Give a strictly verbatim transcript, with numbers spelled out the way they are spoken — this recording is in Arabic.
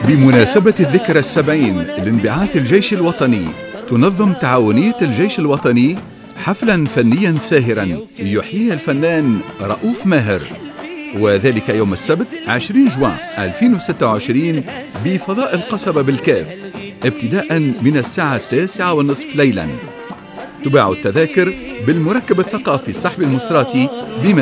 بمناسبة الذكرى السبعين لانبعاث الجيش الوطني، تنظم تعاونية الجيش الوطني حفلا فنيا ساهرا يحييه الفنان رؤوف ماهر، وذلك يوم السبت عشرين جوان ألفين وستة وعشرين بفضاء القصبة بالكاف، ابتداء من الساعة التاسعة والنصف ليلا. تباع التذاكر بالمركب الثقافي الصحبي المصراتي بمدينة